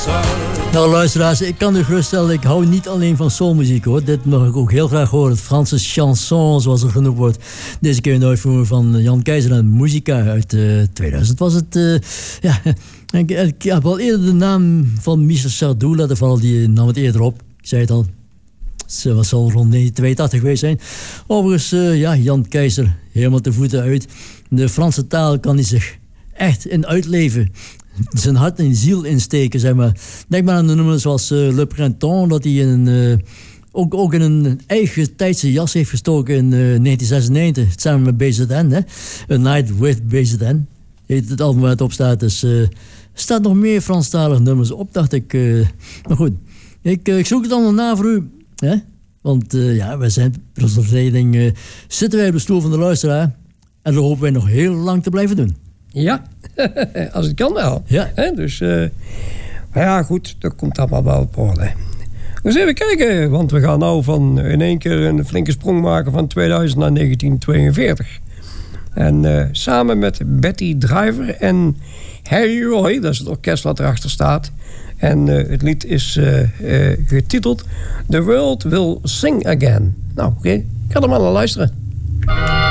Nou luisteraars, ik kan u geruststellen, ik hou niet alleen van soulmuziek hoor. Dit mag ik ook heel graag horen. Het Franse chanson, zoals het genoemd wordt. Deze keer een uitvoering van Jan Keizer en Musica uit 2000 was het. Ik heb al eerder de naam van Michel Sardou laten vallen, die nam het eerder op. Ik zei het al, ze zal rond 1982 geweest zijn. Overigens, Jan Keizer, helemaal te voeten uit. De Franse taal kan hij zich echt in uitleven. Zijn hart en ziel insteken, zeg maar. Denk maar aan de nummers zoals Le Printemps, dat hij ook in een eigen tijdse jas heeft gestoken in 1996, samen met BZN. Hè? A Night with BZN heet het album waar het op staat. Dus er staat nog meer Franstalige nummers op, dacht ik. Maar goed, ik zoek het allemaal na voor u. Hè? Want we zijn per verdeling zitten wij op de stoel van de luisteraar. En dat hopen wij nog heel lang te blijven doen. Ja, als het kan wel. Ja. Dus, goed, dat komt allemaal wel op orde. Dus even kijken, want we gaan nou van in één keer een flinke sprong maken van 2000 naar 1942. En samen met Betty Driver en Harry Roy, dat is het orkest wat erachter staat. En het lied is getiteld The World Will Sing Again. Nou, oké, ik ga er maar naar luisteren.